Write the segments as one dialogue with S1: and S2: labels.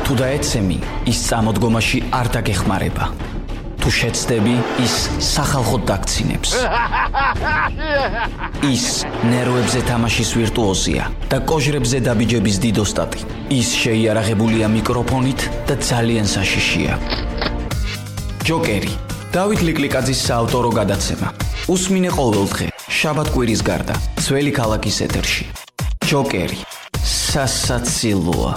S1: თუ დაეცემი, ის წამოდგომაში არ დაგეხმარება. თუ შეცდები, ის სახალხოდ დაგცინებს. ის ნერვებზე თამაშის ვირტუოზია და კოჟრებზე დაბიჯების დიდოსტატი. ის შეიარაღებულია მიკროფონით და ძალიან საშიშია. ჯოკერი. დავით ლიკლიკაძის საავტორო გადაცემა. უსმინე ყოველდღე, შაბათ-კვირის გარდა, ძველი ქალაქის ეთერში. ჯოკერი. სასაცილოა.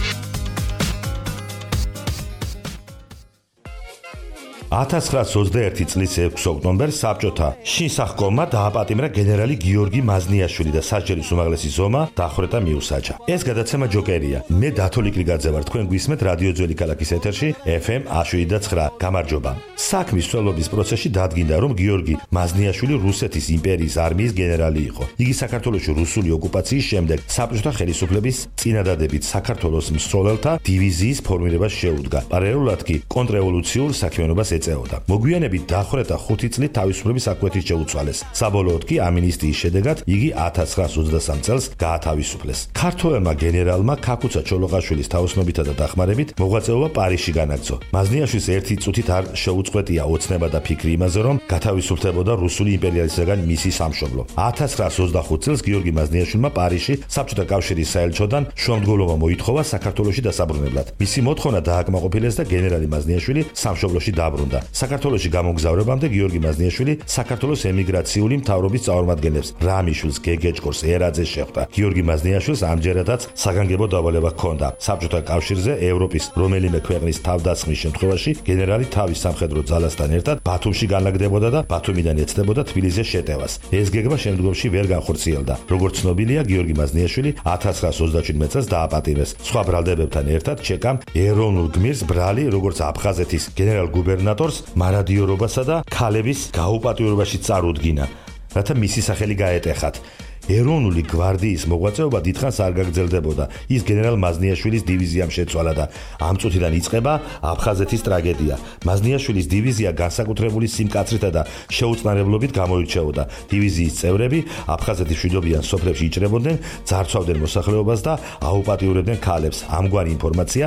S2: 1921 წლის 6 ოქტომბერს საბჭოთა შინსახკომმა დააპატიმრა გენერალი გიორგი მაზნიაშვილი და სასჯელის უმაღლესი ზომა დახვრეტა მიუსაჯა. ეს გადაცემა ჯოკერია. მე დათო ლიკლიკაძე ვარ, თქვენ გვისმენთ რადიო ძველი ქალაქის ეთერში FM 107.9. გამარჯობა. საქმის მსვლელობის პროცესში დადგინდა, რომ გიორგი მაზნიაშვილი რუსეთის იმპერიის არმიის გენერალი იყო. იგი საქართველოში რუსული ოკუპაციის შემდეგ საბჭოთა ხელისუფლების წინადადებით საქართველოს მსროლელთა დივიზიის ფორმირებას შეუდგა. პარალელურად კი კონტრრევოლუციურ საქმიანობას ეწეოდა. მოგვიანებით დახვრეტა 5 წლით თავისუფლების აკვეთის შეუცვალეს. საბოლოოდ კი ამინისტიის შედეგად იგი 1923 წელს გაათავისუფლეს. ქართველმა გენერალმა ქაქუცა ჩოლოყაშვილის თაოსნობითა და დახმარებით მოღვაწეობა პარიზში განაგრძო. მაზნიაშვილის ერთი წუთით არ შეუწყვეტია ოცნება და ფიქრი იმაზე, რომ გათავისუფლებოდა რუსული იმპერიალისტებთან მისი სამშობლო. 1925 წელს გიორგი მაზნიაშვილმა პარიზში საბჭოთა კავშირის საელჩოდან შუამდგომლობა მოითხოვა საქართველოში დასაბრუნებლად. მისი მოთხოვნა დააკმაყოფილეს და გენერალი მაზნიაშვილი სამშობლოში დაბრუნდა. საქართველოში გამოგზავრებამდე გიორგი მაზნიაშვილი საქართველოს ემიგრაციული მთავრობის წარმომადგენლებს რამიშვილს, გეგეჭკორს, ერაძეს შეხვდა. გიორგი მაზნიაშვილს ამჯერადაც საგანგებო დავალება ჰქონდა. საბჭოთა კავშირზე ევროპის რომელიმე ქვეყნის თავდასხმის შემთხვევაში გენერალი თავის სამხედრო ძალასთან ერთად ბათუმში განლაგდებოდა და ბათუმიდან ეცდებოდა თბილისზე შეტევას. ეს გეგმა შემდგომში ვერ განხორციელდა. როგორც ცნობილია, გიორგი მაზნიაშვილი 1927 წელს დააპატიმრეს. სხვა ბრალდებებთან ერთად ჩეკამ ეროვნულ გმირს ბრალი, როგორც აფხაზეთის გენერალ-გუბერნატორს მარადიორობასა და ქალების გაუპატიურებაში წარუდგინა, რათა მისი სახელი გაეტეხათ. ეროვნული გვარდიის მოღვაწეობა დიდხანს არ გაგრძელდებოდა. ის გენერალ მაზნიაშვილის დივიზიამ შეცვალა და ამ წუთიდან იწყება აფხაზეთის ტრაგედია. მაზნიაშვილის დივიზია განსაკუთრებული სიმკაცრითა და შეუწყნარებლობით გამოირჩეოდა. დივიზიის წევრები აფხაზეთის მშვიდობიან სოფლებში იჭრებოდნენ, ძარცვავდნენ მოსახლეობას და აუპატიურებდნენ ქალებს. ამგვარი ინფორმაცია